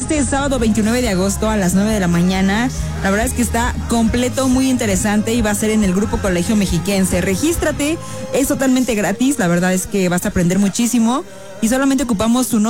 este sábado 29 de agosto a las 9 de la mañana. La verdad es que está completo, muy interesante y va a ser en el Grupo Colegio Mexiquense. Regístrate, es totalmente gratis, la verdad es que vas a aprender muchísimo y solamente ocupamos tu nombre